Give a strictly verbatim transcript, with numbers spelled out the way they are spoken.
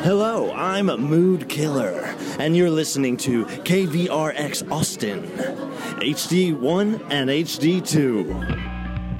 Hello, I'm Mood Killer, and you're listening to K V R X Austin, H D one and H D two.